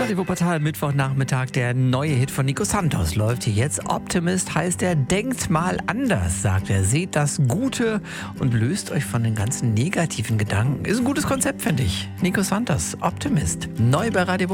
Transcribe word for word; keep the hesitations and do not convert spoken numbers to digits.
Radio Wuppertal, Mittwochnachmittag, der neue Hit von Nico Santos läuft hier jetzt. Optimist heißt er, denkt mal anders, sagt er. Seht das Gute und löst euch von den ganzen negativen Gedanken. Ist ein gutes Konzept, finde ich. Nico Santos, Optimist. Neu bei Radio Wuppertal.